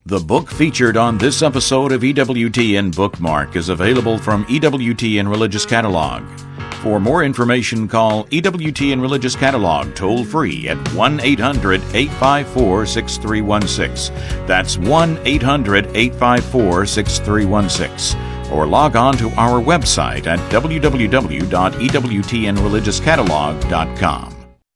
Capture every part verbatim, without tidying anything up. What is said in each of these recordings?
The book featured on this episode of E W T N Bookmark is available from E W T N Religious Catalog. For more information, call E W T N Religious Catalog toll-free at one eight hundred eight five four six three one six. That's one eight hundred eight five four six three one six. Or log on to our website at w w w dot e w t n religious catalog dot com.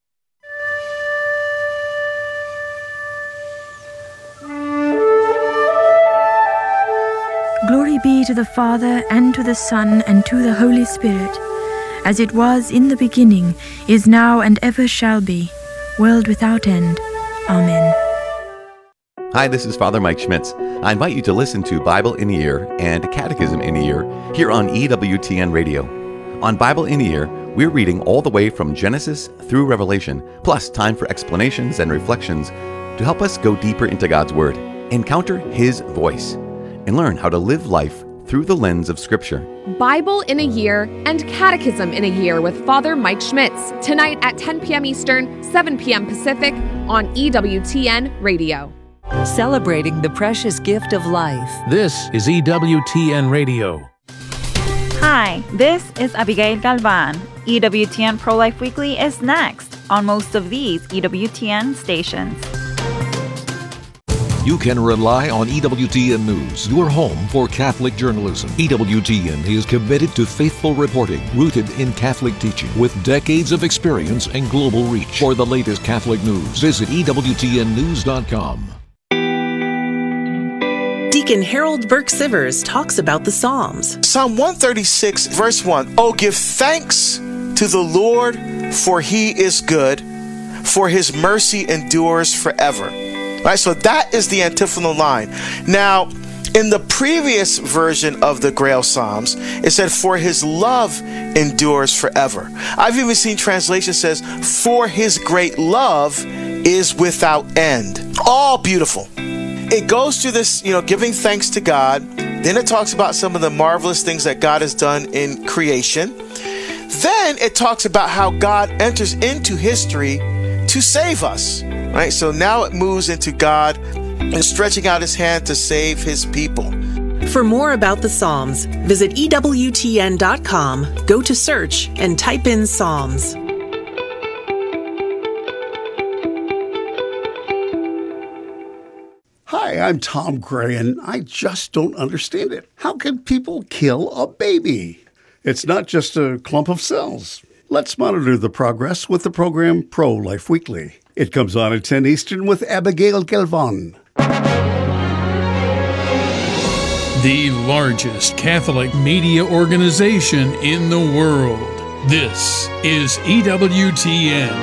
Glory be to the Father, and to the Son, and to the Holy Spirit, as it was in the beginning, is now, and ever shall be, world without end. Amen. Hi, this is Father Mike Schmitz. I invite you to listen to Bible in a Year and Catechism in a Year here on E W T N Radio. On Bible in a Year, we're reading all the way from Genesis through Revelation, plus time for explanations and reflections to help us go deeper into God's Word, encounter His voice, and learn how to live life through the lens of Scripture. Bible in a Year and Catechism in a Year with Father Mike Schmitz, tonight at ten p.m. Eastern, seven p.m. Pacific on E W T N Radio. Celebrating the precious gift of life. This is E W T N Radio. Hi, this is Abigail Galvan. E W T N Pro-Life Weekly is next on most of these E W T N stations. You can rely on E W T N News, your home for Catholic journalism. E W T N is committed to faithful reporting, rooted in Catholic teaching, with decades of experience and global reach. For the latest Catholic news, visit E W T N news dot com. Deacon Harold Burke Sivers talks about the Psalms. Psalm one thirty-six, verse one. Oh, give thanks to the Lord, for He is good, for His mercy endures forever. Right, so that is the antiphonal line. Now, in the previous version of the Grail Psalms, it said, for His love endures forever. I've even seen translation says, for His great love is without end. All beautiful. It goes through this, you know, giving thanks to God. Then it talks about some of the marvelous things that God has done in creation. Then it talks about how God enters into history to save us. Right? So now it moves into God and stretching out His hand to save His people. For more about the Psalms, visit E W T N dot com, go to search, and type in Psalms. Hi, I'm Tom Gray, and I just don't understand it. How can people kill a baby? It's not just a clump of cells. Let's monitor the progress with the program Pro-Life Weekly. It comes on at ten Eastern with Abigail Galvan. The largest Catholic media organization in the world. This is E W T N.